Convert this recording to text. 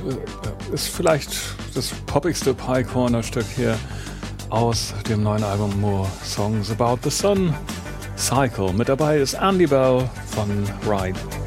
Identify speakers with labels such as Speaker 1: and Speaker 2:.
Speaker 1: ist vielleicht das poppigste Pie Corner Stück hier aus dem neuen Album More Songs About the Sun. Cycle. Mit dabei ist Andy Bell von Ride.